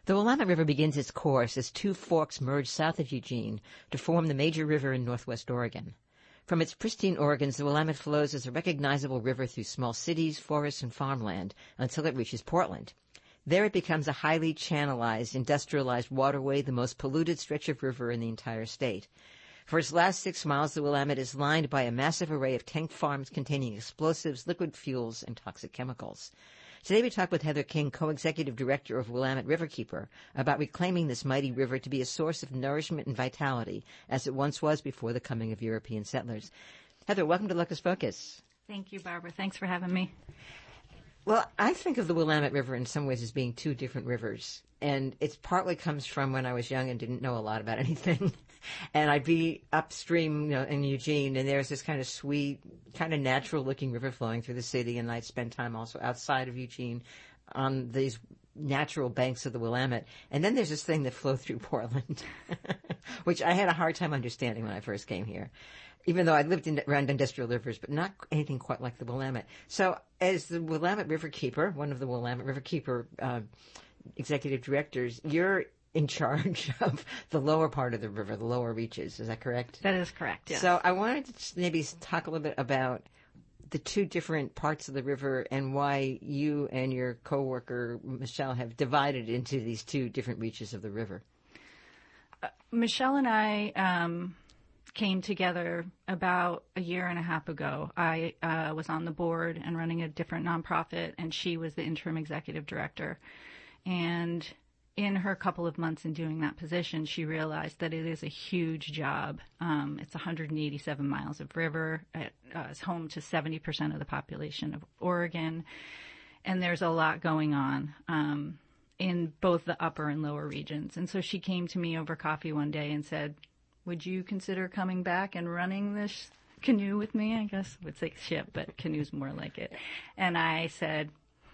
The Willamette River begins its course as two forks merge south of Eugene to form the major river in northwest Oregon. From its pristine organs, the Willamette flows as a recognizable river through small cities, forests, and farmland until it reaches Portland. There it becomes a highly channelized, industrialized waterway, the most polluted stretch of river in the entire state. For its last 6 miles, the Willamette is lined by a massive array of tank farms containing explosives, liquid fuels, and toxic chemicals. Today we talk with Heather King, co-executive director of Willamette Riverkeeper, about reclaiming this mighty river to be a source of nourishment and vitality, as it once was before the coming of European settlers. Heather, welcome to Locust Focus. Thank you, Barbara. Thanks for having me. Well, I think of the Willamette River in some ways as being two different rivers. And it partly comes from when I was young and didn't know a lot about anything. And I'd be upstream, in Eugene, and there's this kind of sweet, kind of natural-looking river flowing through the city. And I'd spend time also outside of Eugene on these natural banks of the Willamette. And then there's this thing that flowed through Portland, which I had a hard time understanding when I first came here, even though I lived around industrial rivers, but not anything quite like the Willamette. So as the Willamette Riverkeeper, one of the Willamette Riverkeeper executive directors, you're in charge of the lower part of the river, the lower reaches. Is that correct? That is correct, yes. So I wanted to maybe talk a little bit about the two different parts of the river and why you and your coworker, Michelle, have divided into these two different reaches of the river. Michelle and I came together about a year and a half ago. I was on the board and running a different nonprofit, and she was the interim executive director. And in her couple of months in doing that position, she realized that it is a huge job. It's 187 miles of river. It's home to 70% of the population of Oregon. And there's a lot going on in both the upper and lower regions. And so she came to me over coffee one day and said, would you consider coming back and running this canoe with me? I guess I would say ship, but canoe's more like it. And I said,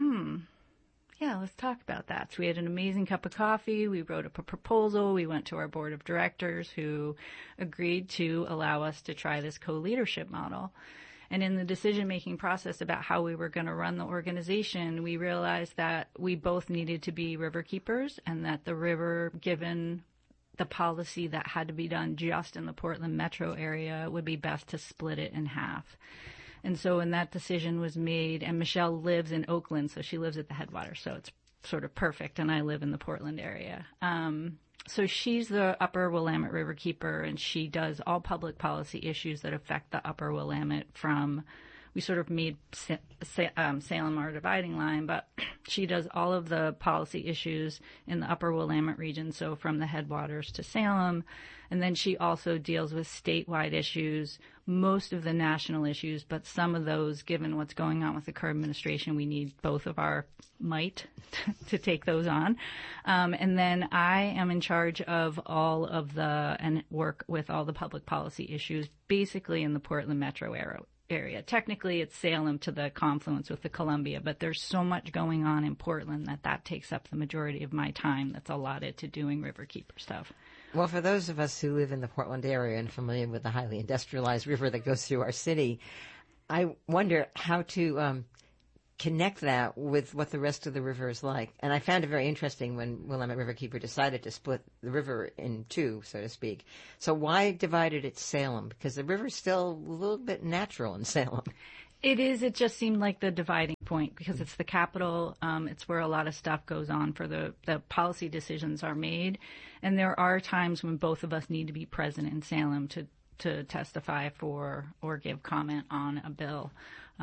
yeah, let's talk about that. So we had an amazing cup of coffee. We wrote up a proposal. We went to our board of directors who agreed to allow us to try this co-leadership model. And in the decision-making process about how we were going to run the organization, we realized that we both needed to be river keepers and that the river, given the policy that had to be done just in the Portland metro area, would be best to split it in half. And so when that decision was made, and Michelle lives in Oakland, so she lives at the headwaters, so it's sort of perfect, and I live in the Portland area. So she's the Upper Willamette Riverkeeper, and she does all public policy issues that affect the Upper Willamette from, we sort of made Salem our dividing line, but she does all of the policy issues in the Upper Willamette region, so from the headwaters to Salem. And then she also deals with statewide issues, most of the national issues, but some of those, given what's going on with the current administration, we need both of our might to take those on. And then I am in charge of all of and work with all the public policy issues, basically in the Portland metro area. Technically, it's Salem to the confluence with the Columbia, but there's so much going on in Portland that takes up the majority of my time that's allotted to doing riverkeeper stuff. Well, for those of us who live in the Portland area and familiar with the highly industrialized river that goes through our city, I wonder how to connect that with what the rest of the river is like. And I found it very interesting when Willamette Riverkeeper decided to split the river in two, so to speak. So why divided it Salem? Because the river's still a little bit natural in Salem. It is. It just seemed like the dividing point because it's the capital. It's where a lot of stuff goes on for the policy decisions are made. And there are times when both of us need to be present in Salem to testify for or give comment on a bill.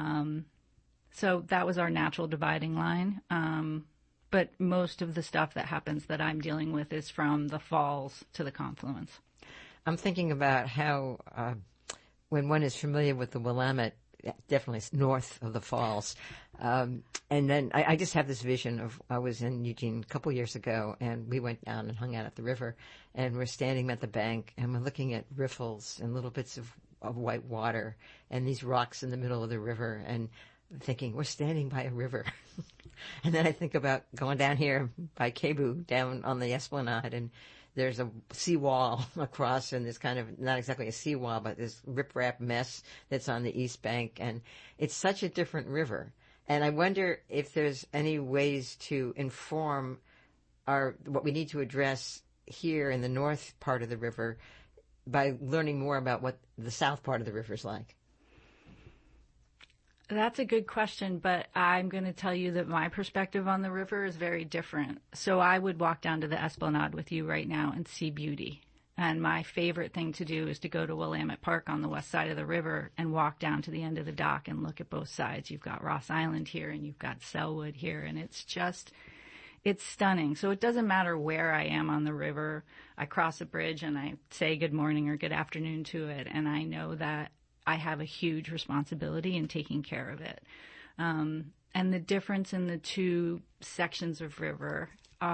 So that was our natural dividing line. But most of the stuff that happens that I'm dealing with is from the falls to the confluence. I'm thinking about how when one is familiar with the Willamette, definitely north of the falls. And then I just have this vision of I was in Eugene a couple years ago, and we went down and hung out at the river, and we're standing at the bank, and we're looking at riffles and little bits of white water and these rocks in the middle of the river, and thinking, we're standing by a river. And then I think about going down here by Cebu, down on the Esplanade, and there's a seawall across, and there's kind of, not exactly a seawall, but this riprap mess that's on the east bank. And it's such a different river. And I wonder if there's any ways to inform are what we need to address here in the north part of the river by learning more about what the south part of the river is like? That's a good question, but I'm going to tell you that my perspective on the river is very different. So I would walk down to the Esplanade with you right now and see beauty. And my favorite thing to do is to go to Willamette Park on the west side of the river and walk down to the end of the dock and look at both sides. You've got Ross Island here and you've got Sellwood here, and it's stunning. So it doesn't matter where I am on the river. I cross a bridge and I say good morning or good afternoon to it, and I know that I have a huge responsibility in taking care of it. And the difference in the two sections of river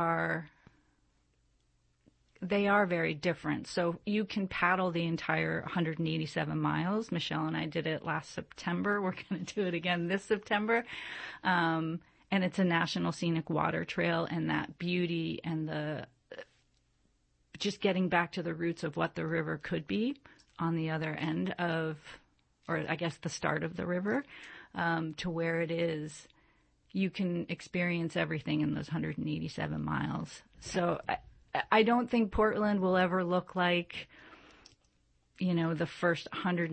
they are very different. So you can paddle the entire 187 miles. Michelle and I did it last September. We're going to do it again this September. And it's a National Scenic Water Trail, and that beauty and just getting back to the roots of what the river could be on the other end of, or I guess the start of the river, to where it is, you can experience everything in those 187 miles. So I don't think Portland will ever look like, the first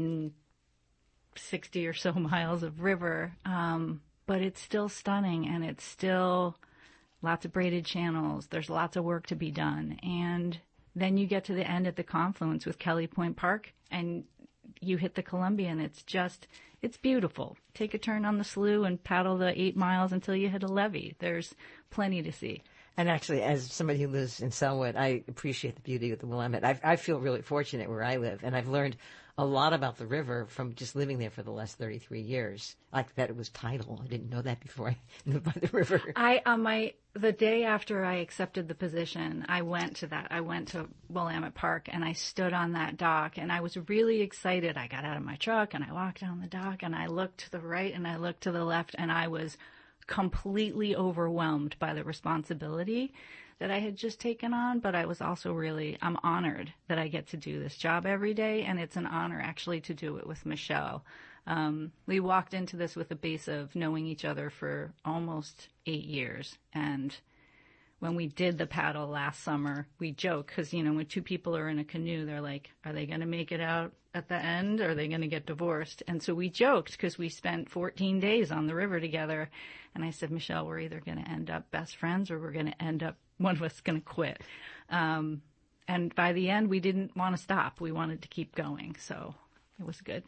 160 or so miles of river, but it's still stunning, and it's still lots of braided channels. There's lots of work to be done. And then you get to the end at the confluence with Kelly Point Park, and you hit the Columbia, and it's beautiful. Take a turn on the slough and paddle the 8 miles until you hit a levee. There's plenty to see. And actually, as somebody who lives in Sellwood, I appreciate the beauty of the Willamette. I feel really fortunate where I live, and I've learned a lot about the river from just living there for the last 33 years. Like that it was tidal. I didn't know that before I lived by the river. The day after I accepted the position, I went to Willamette Park, and I stood on that dock, and I was really excited. I got out of my truck and I walked down the dock, and I looked to the right and I looked to the left, and I was completely overwhelmed by the responsibility that I had just taken on. But I was also I'm honored that I get to do this job every day, and it's an honor actually to do it with Michelle. We walked into this with a base of knowing each other for almost 8 years, and when we did the paddle last summer, we joke because, when two people are in a canoe, they're like, are they going to make it out at the end? Or are they going to get divorced? And so we joked because we spent 14 days on the river together. And I said, Michelle, we're either going to end up best friends or we're going to end up, one of us going to quit. And by the end, we didn't want to stop. We wanted to keep going. So it was good.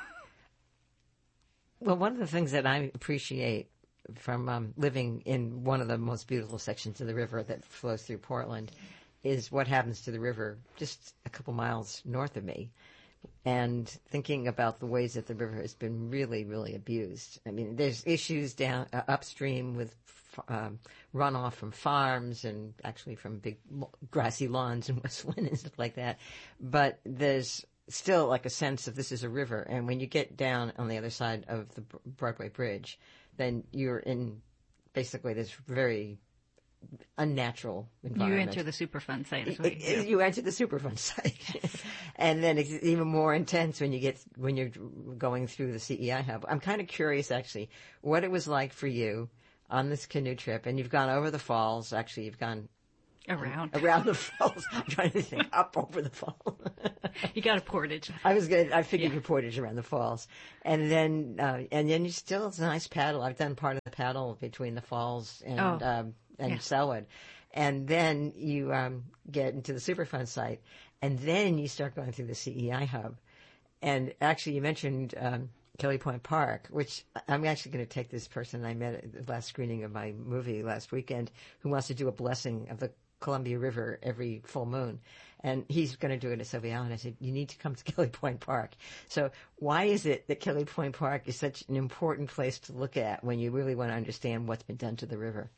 Well, one of the things that I appreciate from living in one of the most beautiful sections of the river that flows through Portland is what happens to the river just a couple miles north of me, and thinking about the ways that the river has been really, really abused. I mean, there's issues down upstream with runoff from farms and actually from big grassy lawns in West Lynn and stuff like that, but there's still like a sense of this is a river, and when you get down on the other side of the Broadway Bridge, then you're in basically this very unnatural environment. You enter the Superfund site. You enter the Superfund site. And then it's even more intense when you're going through the CEI hub. I'm kind of curious, actually, what it was like for you on this canoe trip. And you've gone over the falls. Actually, you've gone around the falls. I'm trying to think up over the falls. You got a portage. I figured your portage around the falls, and then you still, it's a nice paddle. I've done part of the paddle between the falls and Sellwood, and then you get into the Superfund site, and then you start going through the CEI hub, and actually you mentioned Kelly Point Park, which I'm actually going to take this person I met at the last screening of my movie last weekend, who wants to do a blessing of the Columbia River every full moon. And he's going to do it at Sylvia Island. I said, you need to come to Kelly Point Park. So why is it that Kelly Point Park is such an important place to look at when you really want to understand what's been done to the river?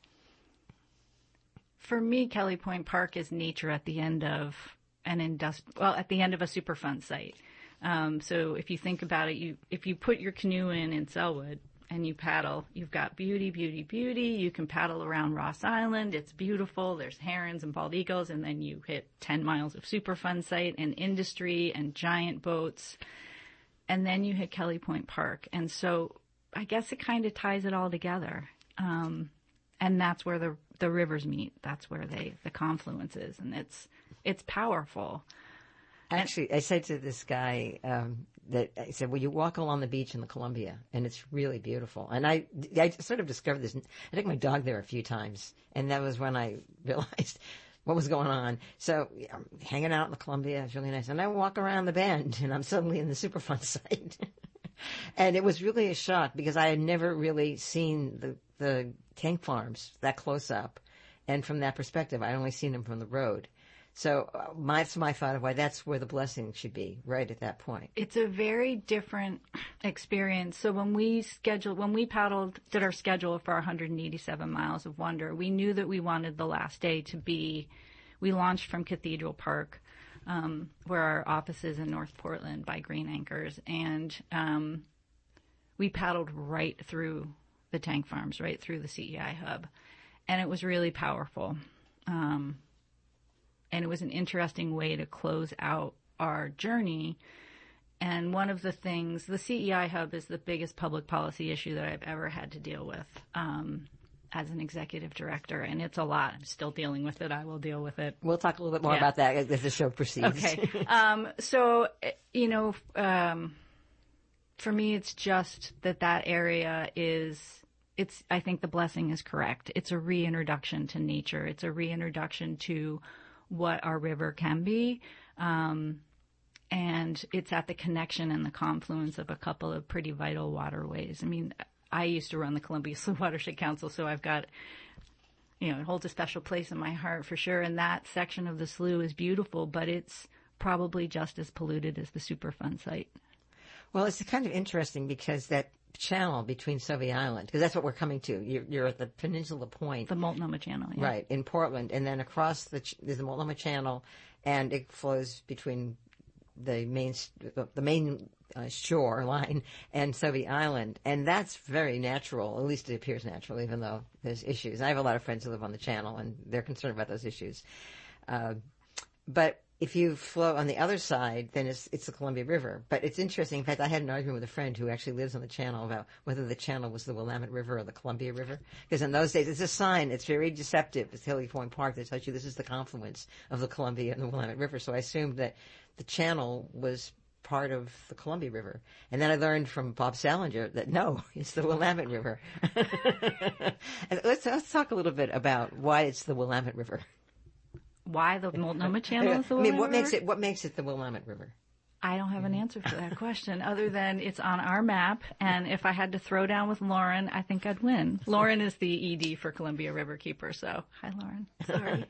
For me, Kelly Point Park is nature at the end of at the end of a Superfund site. So if you think about it, if you put your canoe in Sellwood and you paddle, you've got beauty, beauty, beauty. You can paddle around Ross Island. It's beautiful. There's herons and bald eagles. And then you hit 10 miles of Superfund site and industry and giant boats. And then you hit Kelly Point Park. And so I guess it kind of ties it all together. And that's where the rivers meet. That's where the confluence is, and it's powerful. Actually, I said to this guy that I said, "Well, you walk along the beach in the Columbia, and it's really beautiful." And I sort of discovered this. I took my dog there a few times, and that was when I realized what was going on. So I'm hanging out in the Columbia. It's really nice. And I walk around the bend, and I'm suddenly in the Superfund site. And it was really a shock because I had never really seen the tank farms that close up. And from that perspective, I'd only seen them from the road. So that's my thought of why that's where the blessing should be, right at that point. It's a very different experience. So when we did our schedule for our 187 miles of wonder, we knew that we wanted the last day to be, we launched from Cathedral Park, where our office is in North Portland by Green Anchors. And we paddled right through the tank farms, right through the CEI hub. And it was really powerful. And it was an interesting way to close out our journey. And one of the things, the CEI hub is the biggest public policy issue that I've ever had to deal with as an executive director. And it's a lot. I'm still dealing with it. I will deal with it. We'll talk a little bit more about that as the show proceeds. Okay. For me, it's just that area I think the blessing is correct. It's a reintroduction to nature. It's a reintroduction to what our river can be. And it's at the connection and the confluence of a couple of pretty vital waterways. I mean, I used to run the Columbia Slough Watershed Council, so I've got, it holds a special place in my heart for sure. And that section of the slough is beautiful, but it's probably just as polluted as the Superfund site. Well, it's kind of interesting because that channel between Sauvie Island, because that's what we're coming to. You're at the Peninsula Point. The Multnomah Channel, yeah. Right, in Portland. And then across there's the Multnomah Channel, and it flows between the main shoreline and Sauvie Island. And that's very natural. At least it appears natural, even though there's issues. I have a lot of friends who live on the channel, and they're concerned about those issues. But if you flow on the other side, then it's the Columbia River. But it's interesting. In fact, I had an argument with a friend who actually lives on the channel about whether the channel was the Willamette River or the Columbia River. Because in those days, it's a sign. It's very deceptive. It's Hilly Point Park that tells you this is the confluence of the Columbia and the Willamette River. So I assumed that the channel was part of the Columbia River. And then I learned from Bob Salinger that no, it's the Willamette River. And let's talk a little bit about why it's the Willamette River. Why the Multnomah Channel is the Willamette River? What makes it the Willamette River? I don't have an answer for that question other than it's on our map, and if I had to throw down with Lauren, I think I'd win. Lauren is the ED for Columbia Riverkeeper, so hi, Lauren. Sorry.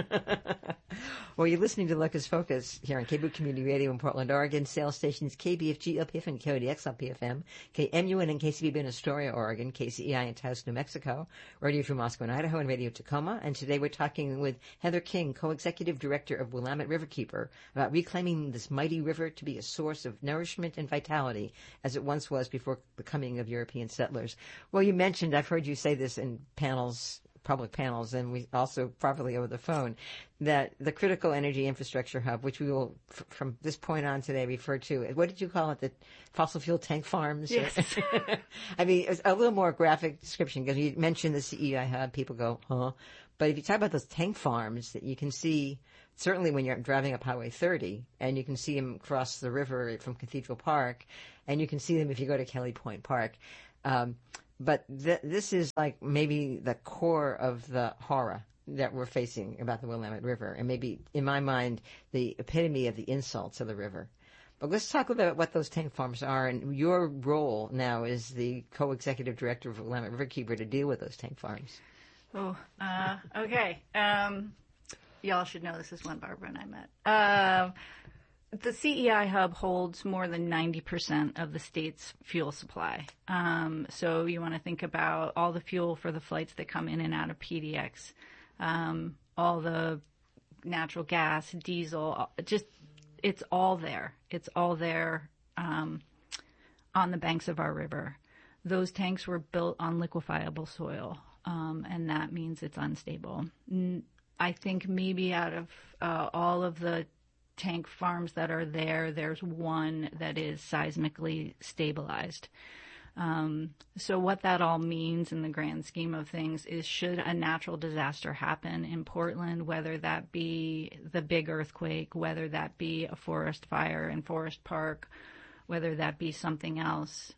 Well, you're listening to Locus Focus here on KBOO Community Radio in Portland, Oregon. Sales stations KBFG LPF and KODX LPFM, KMUN and KCBB in Astoria, Oregon, KCEI in Taos, New Mexico, Radio Free Moscow and Idaho, and Radio Tacoma. And today we're talking with Heather King, Co-Executive Director of Willamette Riverkeeper, about reclaiming this mighty river to be a source of nourishment and vitality as it once was before the coming of European settlers. Well, you mentioned, I've heard you say this in panels, public panels, and we also probably over the phone, that the Critical Energy Infrastructure Hub, which we will from this point on today refer to, what did you call it, the fossil fuel tank farms? Yes. I mean, it's a little more graphic description because you mentioned the CEI Hub, people go, huh? But if you talk about those tank farms that you can see, certainly when you're driving up Highway 30, and you can see them cross the river from Cathedral Park, and you can see them if you go to Kelly Point Park. But this is like maybe the core of the horror that we're facing about the Willamette River, and maybe, in my mind, the epitome of the insults of the river. But let's talk about what those tank farms are, and your role now is the co-executive director of Willamette Riverkeeper to deal with those tank farms. Okay. Y'all should know this is when Barbara and I met. The CEI hub holds more than 90% of the state's fuel supply. So you want to think about all the fuel for the flights that come in and out of PDX, all the natural gas, diesel, it's all there. It's all there on the banks of our river. Those tanks were built on liquefiable soil, and that means it's unstable. I think maybe out of all of the tank farms that are there, there's one that is seismically stabilized. So what that all means in the grand scheme of things is, should a natural disaster happen in Portland, whether that be the big earthquake, whether that be a forest fire in Forest Park, whether that be something else,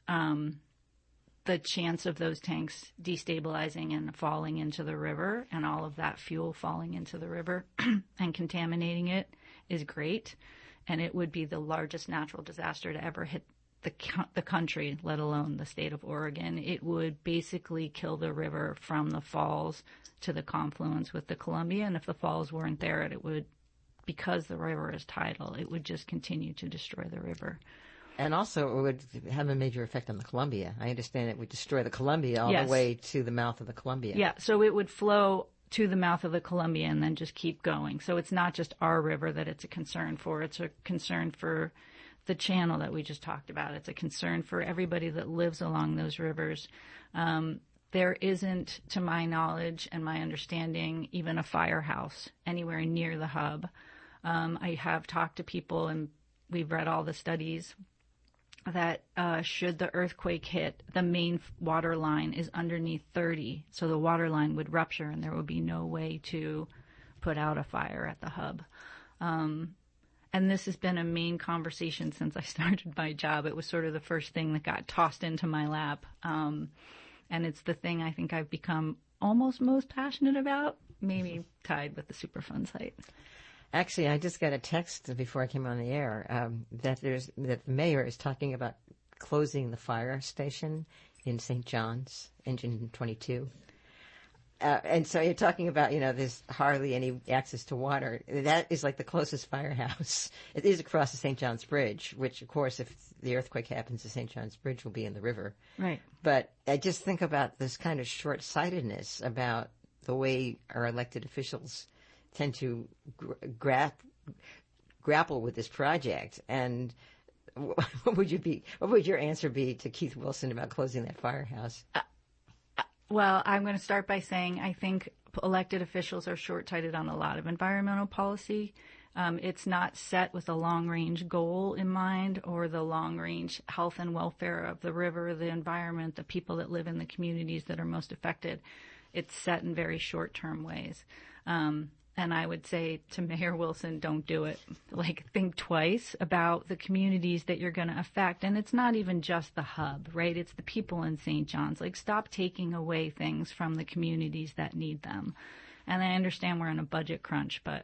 the chance of those tanks destabilizing and falling into the river and all of that fuel falling into the river and contaminating it is great. And it would be the largest natural disaster to ever hit the country, let alone the state of Oregon. It would basically kill the river from the falls to the confluence with the Columbia. And if the falls weren't there, it would, because the river is tidal, it would just continue to destroy the river. And also, it would have a major effect on the Columbia. I understand it would destroy the Columbia all Yes. the way to the mouth of the Columbia. Yeah, so it would flow to the mouth of the Columbia and then just keep going. So it's not just our river that it's a concern for. It's a concern for the channel that we just talked about. It's a concern for everybody that lives along those rivers. There isn't, to my knowledge and my understanding, even a firehouse anywhere near the hub. I have talked to people, and we've read all the studies, that should the earthquake hit, the main water line is underneath 30. So the water line would rupture and there would be no way to put out a fire at the hub. And this has been a main conversation since I started my job. It was sort of the first thing that got tossed into my lap. And it's the thing I think I've become almost most passionate about, maybe tied with the Superfund site. Actually, I just got a text before I came on the air that the mayor is talking about closing the fire station in St. John's, Engine 22. And so you're talking about, there's hardly any access to water. That is like the closest firehouse. It is across the St. John's Bridge, which, of course, if the earthquake happens, the St. John's Bridge will be in the river. Right. But I just think about this kind of short-sightedness about the way our elected officials tend to grapple with this project. And what would your answer be to Keith Wilson about closing that firehouse? Well, I'm going to start by saying I think elected officials are short-sighted on a lot of environmental policy. It's not set with a long-range goal in mind, or the long-range health and welfare of the river, the environment, the people that live in the communities that are most affected. It's set in very short-term ways. And I would say to Mayor Wilson, don't do it. Think twice about the communities that you're going to affect. And it's not even just the hub, right? It's the people in St. John's. Stop taking away things from the communities that need them. And I understand we're in a budget crunch, but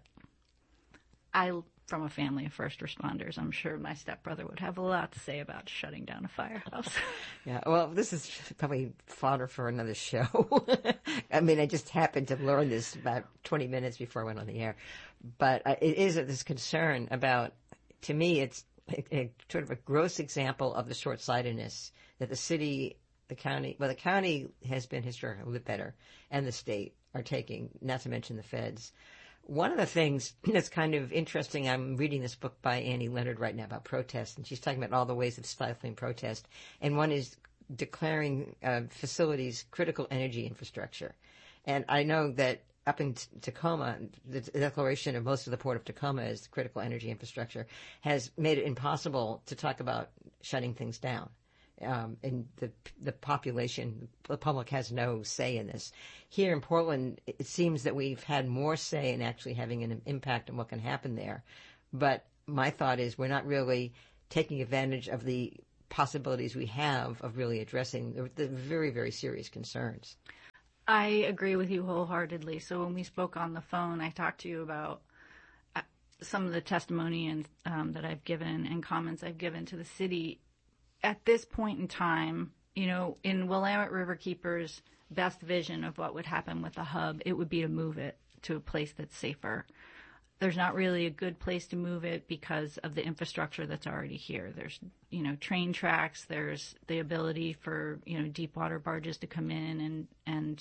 from a family of first responders, I'm sure my stepbrother would have a lot to say about shutting down a firehouse. Yeah, well, this is probably fodder for another show. I mean, I just happened to learn this about 20 minutes before I went on the air. But it is this concern about, to me, it's sort of a gross example of the short-sightedness that the city, the county has been historically a little bit better, and the state are taking, not to mention the feds. One of the things that's kind of interesting, I'm reading this book by Annie Leonard right now about protest, and she's talking about all the ways of stifling protest. And one is declaring facilities critical energy infrastructure. And I know that up in Tacoma, the declaration of most of the Port of Tacoma as critical energy infrastructure has made it impossible to talk about shutting things down. And the population, the public has no say in this. Here in Portland, it seems that we've had more say in actually having an impact on what can happen there. But my thought is we're not really taking advantage of the possibilities we have of really addressing the very, very serious concerns. I agree with you wholeheartedly. So when we spoke on the phone, I talked to you about some of the testimony and that I've given and comments I've given to the city. At this point in time, in Willamette Riverkeeper's best vision of what would happen with the hub, it would be to move it to a place that's safer. There's not really a good place to move it because of the infrastructure that's already here. There's, train tracks. There's the ability for, deep water barges to come in and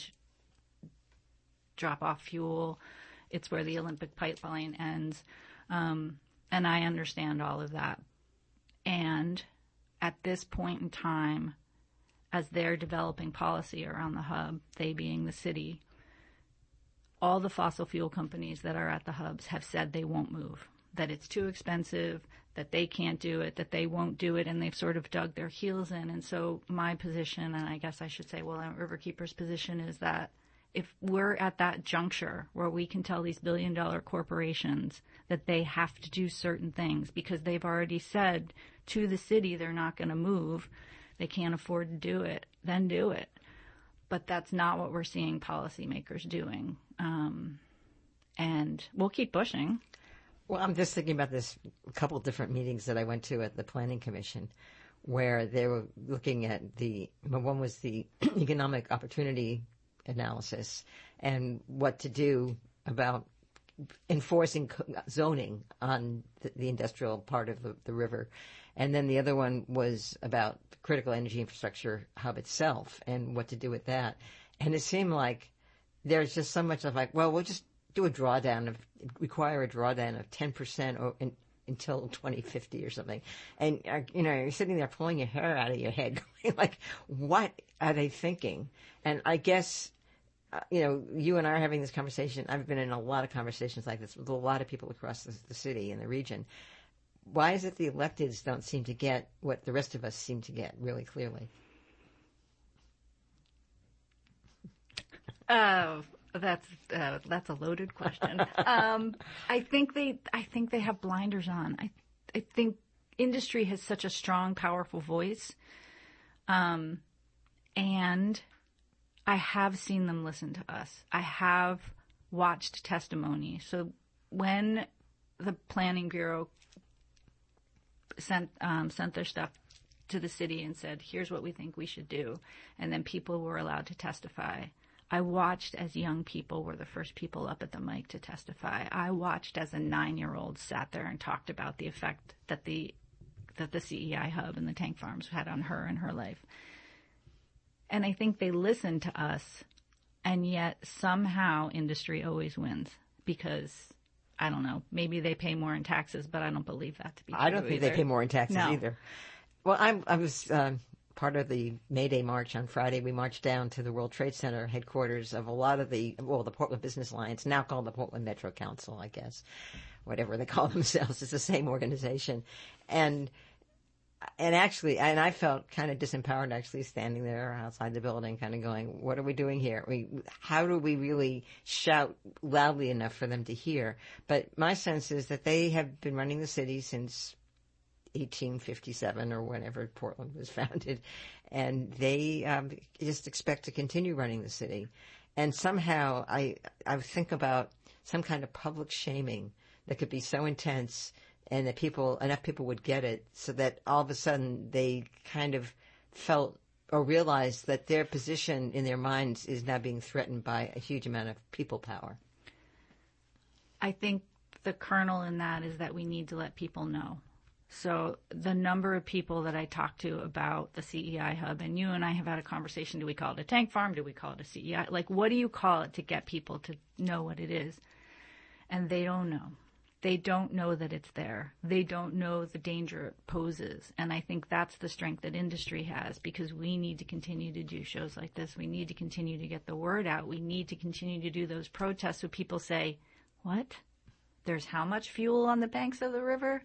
drop off fuel. It's where the Olympic pipeline ends. And I understand all of that. And at this point in time, as they're developing policy around the hub, they being the city, all the fossil fuel companies that are at the hubs have said they won't move. that it's too expensive, that they can't do it, that they won't do it, and they've sort of dug their heels in. And so my position, and I guess I should say Willamette Riverkeeper's position, is that if we're at that juncture where we can tell these billion-dollar corporations that they have to do certain things because they've already said to the city they're not going to move, they can't afford to do it, then do it. But that's not what we're seeing policymakers doing. And we'll keep pushing. Well, I'm just thinking about this couple of different meetings that I went to at the Planning Commission where they were looking at one was the economic opportunity analysis and what to do about enforcing zoning on the industrial part of the river. And then the other one was about the critical energy infrastructure hub itself and what to do with that. And it seemed like there's just so much of like, well, we'll just do require a drawdown of 10% until 2050 or something. And, you're sitting there pulling your hair out of your head, going like, what are they thinking? And I guess, you and I are having this conversation. I've been in a lot of conversations like this with a lot of people across the city and the region. Why is it the electeds don't seem to get what the rest of us seem to get really clearly? That's a loaded question. I think they have blinders on. I think industry has such a strong, powerful voice, and I have seen them listen to us. I have watched testimony. So when the Planning Bureau sent their stuff to the city and said, "Here's what we think we should do," and then people were allowed to testify. I watched as young people were the first people up at the mic to testify. I watched as a 9-year-old sat there and talked about the effect that the CEI hub and the tank farms had on her and her life. And I think they listened to us, and yet somehow industry always wins because, I don't know, maybe they pay more in taxes, but I don't believe that to be true. I don't think they pay more in taxes either. Well, I was part of the May Day March on Friday. We marched down to the World Trade Center headquarters of a lot of the Portland Business Alliance, now called the Portland Metro Council, I guess, whatever they call themselves. It's the same organization. And I felt kind of disempowered actually standing there outside the building kind of going, what are we doing here? How do we really shout loudly enough for them to hear? But my sense is that they have been running the city since 1857 or whenever Portland was founded, and they just expect to continue running the city. And somehow I think about some kind of public shaming that could be so intense and that enough people would get it so that all of a sudden they kind of felt or realized that their position in their minds is now being threatened by a huge amount of people power. I think the kernel in that is that we need to let people know. So the number of people that I talk to about the CEI hub, and you and I have had a conversation, do we call it a tank farm? Do we call it a CEI? Like, what do you call it to get people to know what it is? And they don't know. They don't know that it's there. They don't know the danger it poses. And I think that's the strength that industry has, because we need to continue to do shows like this. We need to continue to get the word out. We need to continue to do those protests so people say, what? There's how much fuel on the banks of the river?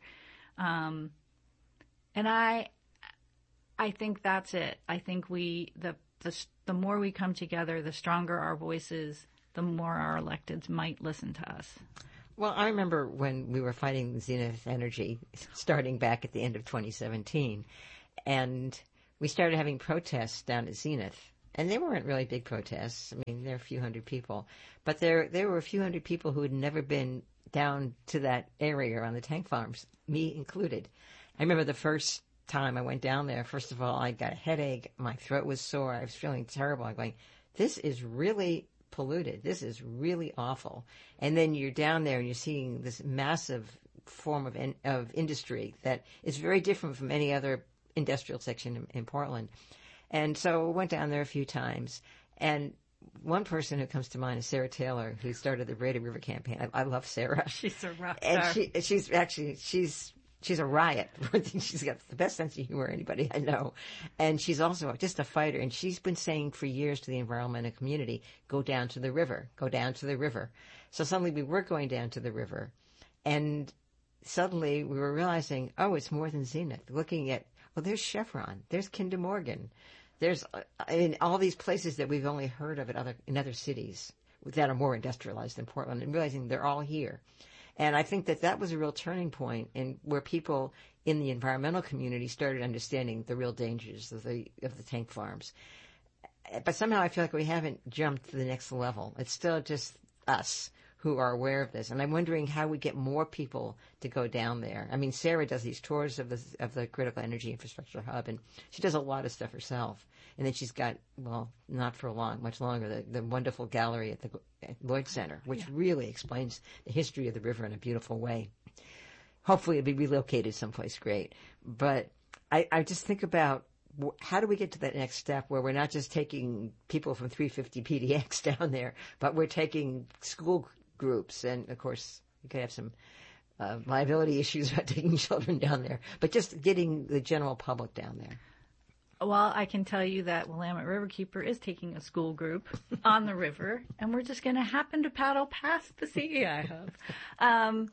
And I think that's it. I think the more we come together, the stronger our voices, the more our electeds might listen to us. Well, I remember when we were fighting Zenith Energy starting back at the end of 2017, and we started having protests down at Zenith. And they weren't really big protests. I mean, there were a few hundred people. But there were a few hundred people who had never been down to that area on the tank farms, me included. I remember the first time I went down there, first of all, I got a headache. My throat was sore. I was feeling terrible. I'm going, this is really polluted. This is really awful. And then you're down there and you're seeing this massive form of industry that is very different from any other industrial section in Portland. And so I went down there a few times. And one person who comes to mind is Sarah Taylor, who started the Breda River campaign. I love Sarah. She's a rock star. And she's a riot. She's got the best sense of humor anybody I know. And she's also just a fighter. And she's been saying for years to the environmental community, go down to the river, go down to the river. So suddenly we were going down to the river. And suddenly we were realizing, oh, it's more than Zenith. Looking at, well, there's Chevron, there's Kinder Morgan, there's all these places that we've only heard of in other cities that are more industrialized than Portland, and realizing they're all here. And I think that was a real turning point in where people in the environmental community started understanding the real dangers of the tank farms. But somehow I feel like we haven't jumped to the next level. It's still just us who are aware of this. And I'm wondering how we get more people to go down there. I mean, Sarah does these tours of the Critical Energy Infrastructure Hub, and she does a lot of stuff herself. And then she's got, well, not for much longer, the wonderful gallery at the Lloyd Center, which really explains the history of the river in a beautiful way. Hopefully it'll be relocated someplace great. But I just think about, how do we get to that next step where we're not just taking people from 350 PDX down there, but we're taking school groups, and of course you could have some liability issues about taking children down there, but just getting the general public down there. Well, I can tell you that Willamette Riverkeeper is taking a school group on the river, and we're just going to happen to paddle past the CEI hub.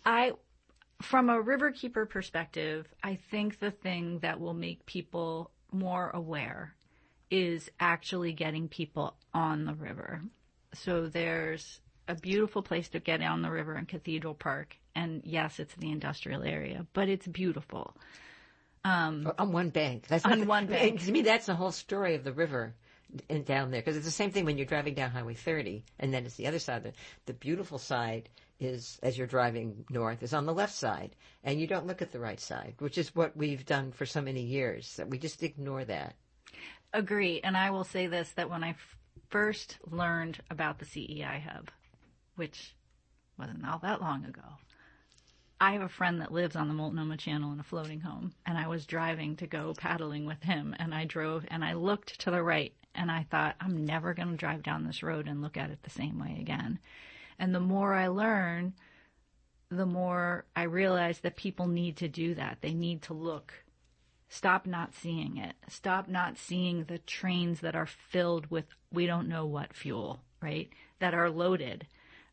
From a riverkeeper perspective, I think the thing that will make people more aware is actually getting people on the river. So there's a beautiful place to get on the river in Cathedral Park, and yes, it's the industrial area, but it's beautiful. On one bank. One bank. To me, that's the whole story of the river down there, because it's the same thing when you're driving down Highway 30, and then it's the other side. The beautiful side is, as you're driving north, is on the left side, and you don't look at the right side, which is what we've done for so many years. We just ignore that. Agree. And I will say this, that when I first learned about the CEI hub, which wasn't all that long ago, I have a friend that lives on the Multnomah Channel in a floating home, and I was driving to go paddling with him, and I drove, and I looked to the right, and I thought, I'm never going to drive down this road and look at it the same way again. And the more I learn, the more I realize that people need to do that. They need to look. Stop not seeing it. Stop not seeing the trains that are filled with we don't know what fuel, right, that are loaded.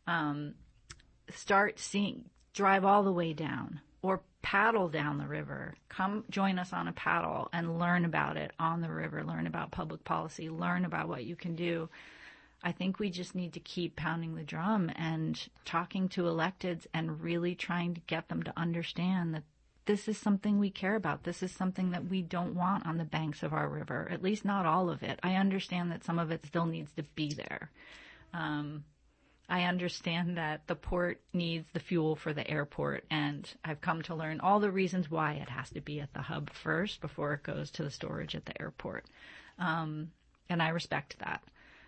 Start seeing, drive all the way down or paddle down the river. Come join us on a paddle and learn about it on the river, learn about public policy, learn about what you can do. I think we just need to keep pounding the drum and talking to electeds and really trying to get them to understand that this is something we care about. This is something that we don't want on the banks of our river, at least not all of it. I understand that some of it still needs to be there. I understand that the port needs the fuel for the airport, and I've come to learn all the reasons why it has to be at the hub first before it goes to the storage at the airport. And I respect that.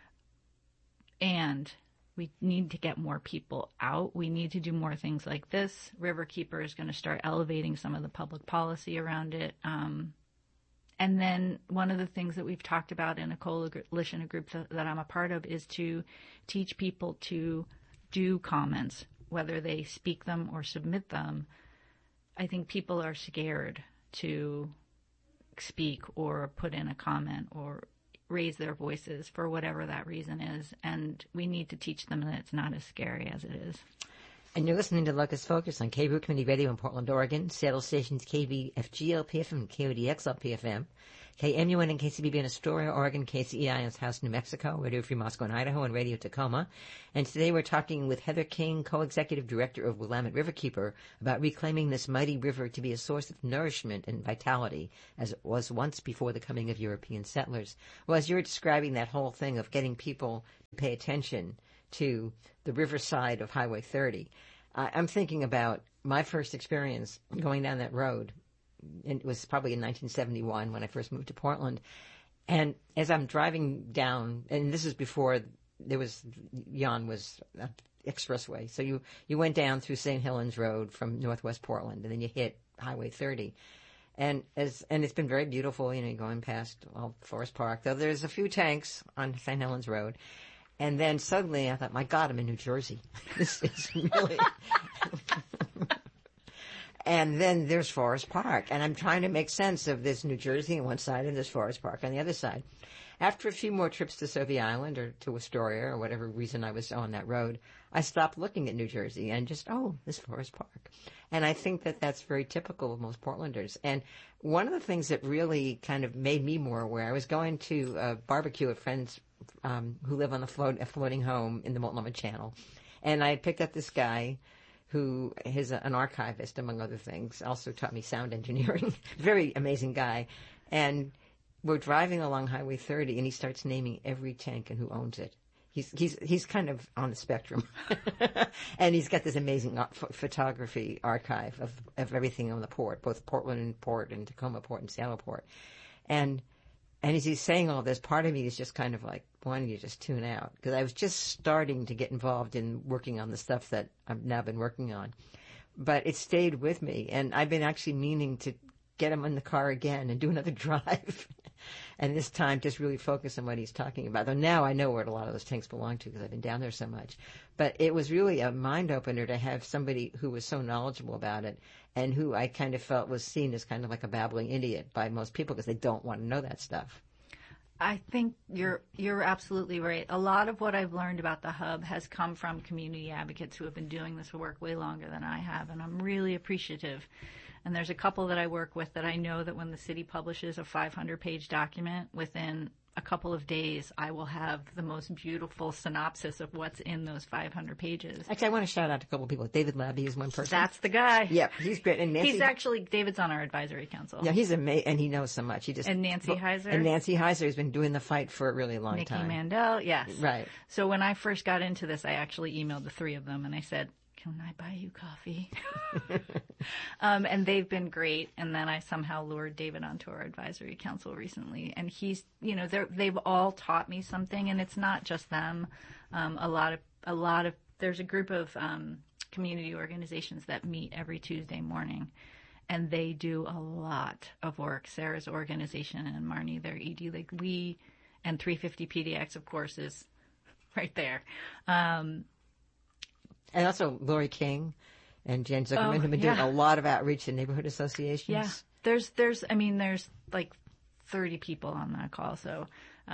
And we need to get more people out. We need to do more things like this. Riverkeeper is going to start elevating some of the public policy around it. And then one of the things that we've talked about in a coalition of groups that I'm a part of is to teach people to do comments, whether they speak them or submit them. I think people are scared to speak or put in a comment or raise their voices for whatever that reason is. And we need to teach them that it's not as scary as it is. And you're listening to Locust Focus on KBOO Community Radio in Portland, Oregon, Seattle stations KBFG-LPFM and KODX-LPFM, KMUN and KCBB in Astoria, Oregon, KCEI in Taos, New Mexico, Radio Free Moscow and Idaho, and Radio Tacoma. And today we're talking with Heather King, co-executive director of Willamette Riverkeeper, about reclaiming this mighty river to be a source of nourishment and vitality, as it was once before the coming of European settlers. Well, as you're describing that whole thing of getting people to pay attention to the riverside of Highway 30, I'm thinking about my first experience going down that road. And it was probably in 1971 when I first moved to Portland. And as I'm driving down, and this is before Yon was expressway. So you went down through St. Helens Road from Northwest Portland, and then you hit Highway 30. And it's been very beautiful, going past Forest Park, though there's a few tanks on St. Helens Road. And then suddenly I thought, my God, I'm in New Jersey. This is really... And then there's Forest Park. And I'm trying to make sense of this New Jersey on one side and this Forest Park on the other side. after a few more trips to Sophie Island or to Astoria or whatever reason I was on that road, I stopped looking at New Jersey and just, this Forest Park. And I think that that's very typical of most Portlanders. And one of the things that really kind of made me more aware, I was going to a barbecue at friends who live on a floating home in the Multnomah Channel. And I had picked up this guy who is an archivist, among other things, also taught me sound engineering. Very amazing guy. And we're driving along Highway 30, and he starts naming every tank and who owns it. He's kind of on the spectrum. And he's got this amazing photography archive of everything on the port, both Portland Port and Tacoma Port and Seattle Port. And as he's saying all this, part of me is just kind of like, why don't you just tune out? Because I was just starting to get involved in working on the stuff that I've now been working on. But it stayed with me, and I've been actually meaning to get him in the car again and do another drive. And this time just really focus on what he's talking about. Though now I know where a lot of those tanks belong to because I've been down there so much. But it was really a mind-opener to have somebody who was so knowledgeable about it and who I kind of felt was seen as kind of like a babbling idiot by most people because they don't want to know that stuff. I think you're absolutely right. A lot of what I've learned about the Hub has come from community advocates who have been doing this work way longer than I have, and I'm really appreciative. And there's a couple that I work with that I know that when the city publishes a 500-page document, within a couple of days, I will have the most beautiful synopsis of what's in those 500 pages. Actually, I want to shout out to a couple of people. David Labby is one person. That's the guy. Yeah, he's great. And Nancy, David's on our advisory council. Yeah, he's amazing, and he knows so much. And Nancy Heiser. And Nancy Heiser has been doing the fight for a really long time. Nikki Mandel, yes. Right. So when I first got into this, I actually emailed the three of them, and I said, can I buy you coffee? And they've been great. And then I somehow lured David onto our advisory council recently. And he's, they've all taught me something. And it's not just them. There's a group of community organizations that meet every Tuesday morning. And they do a lot of work. Sarah's organization and Marnie, their ED, like we, and 350 PDX, of course, is right there. And also Lori King and Jan Zuckerman have been doing a lot of outreach in neighborhood associations. Yeah, there's like 30 people on that call, so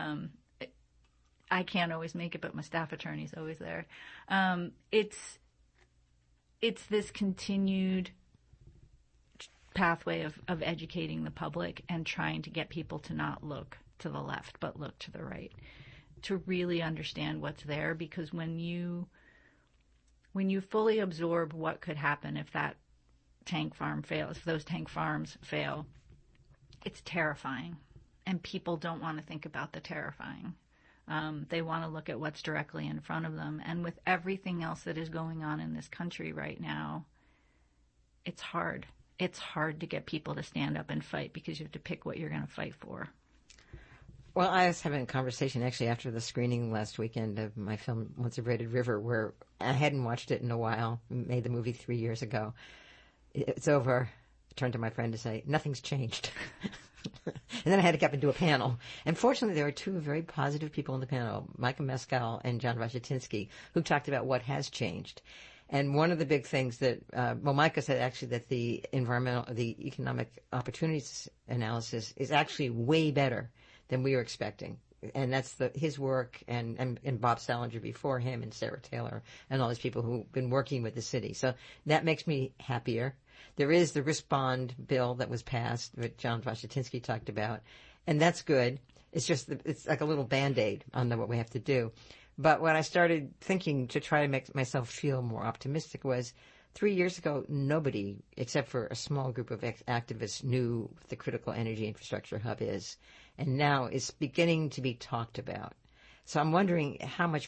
I can't always make it, but my staff attorney's always there. It's this continued pathway of educating the public and trying to get people to not look to the left, but look to the right, to really understand what's there, because when you fully absorb what could happen if that tank farm fails, if those tank farms fail, it's terrifying. And people don't want to think about the terrifying. They want to look at what's directly in front of them. And with everything else that is going on in this country right now, it's hard. It's hard to get people to stand up and fight because you have to pick what you're going to fight for. Well, I was having a conversation actually after the screening last weekend of my film Once a Braided River, where I hadn't watched it in a while. Made the movie 3 years ago. It's over. I turned to my friend to say, nothing's changed. And then I had to get up and do a panel. And fortunately, there were two very positive people in the panel, Micah Mescal and John Waszczyński, who talked about what has changed. And one of the big things that, Micah said actually that the economic opportunities analysis is actually way better than we were expecting. And that's his work and Bob Salinger before him and Sarah Taylor and all these people who've been working with the city. So that makes me happier. There is the risk bond bill that was passed that John Waszczyński talked about, and that's good. It's just, it's like a little Band-Aid on what we have to do. But what I started thinking to try to make myself feel more optimistic was 3 years ago, nobody, except for a small group of activists, knew what the critical energy infrastructure hub is. And now it's beginning to be talked about. So I'm wondering how much